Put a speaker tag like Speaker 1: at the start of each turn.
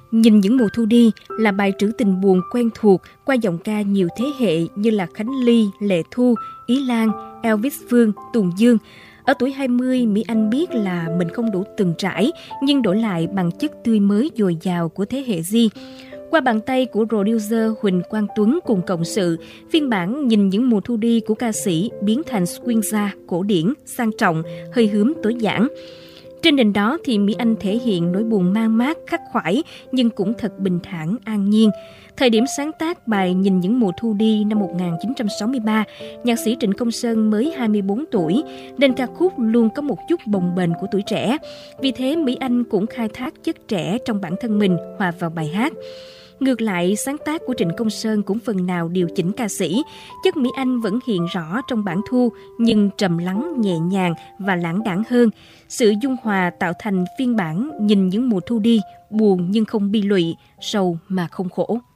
Speaker 1: Nhìn những mùa thu đi là bài trữ tình buồn quen thuộc qua giọng ca nhiều thế hệ như là Khánh Ly, Lệ Thu, Ý Lan, Elvis Phương, Tùng Dương. Ở tuổi 20, Mỹ Anh biết là mình không đủ từng trải, nhưng đổi lại bằng chất tươi mới dồi dào của thế hệ Z. Qua bàn tay của producer Huỳnh Quang Tuấn cùng cộng sự, phiên bản Nhìn những mùa thu đi của ca sĩ biến thành swing jazz, cổ điển, sang trọng, hơi hướng tối giản. Trên nền đó thì Mỹ Anh thể hiện nỗi buồn man mác, khắc khoải nhưng cũng thật bình thản, an nhiên. Thời điểm sáng tác bài Nhìn những mùa thu đi năm 1963, nhạc sĩ Trịnh Công Sơn mới 24 tuổi, nên ca khúc luôn có một chút bồng bềnh của tuổi trẻ. Vì thế Mỹ Anh cũng khai thác chất trẻ trong bản thân mình hòa vào bài hát. Ngược lại, sáng tác của Trịnh Công Sơn cũng phần nào điều chỉnh ca sĩ. Chất Mỹ Anh vẫn hiện rõ trong bản thu, nhưng trầm lắng, nhẹ nhàng và lãng đãng hơn. Sự dung hòa tạo thành phiên bản Nhìn những mùa thu đi, buồn nhưng không bi lụy, sầu mà không khổ.